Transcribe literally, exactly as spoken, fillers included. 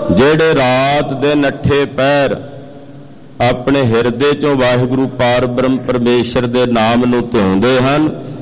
ਜਿਹੜੇ ਰਾਤ ਦਿਨ ਅੱਠੇ ਪੈਰ ਆਪਣੇ ਹਿਰਦੇ ਚੋਂ ਵਾਹਿਗੁਰੂ ਪਾਰ ਬ੍ਰਹਮ ਪਰਮੇਸ਼ਰ ਦੇ ਨਾਮ ਨੂੰ ਧਿਆਉਂਦੇ ਹਨ,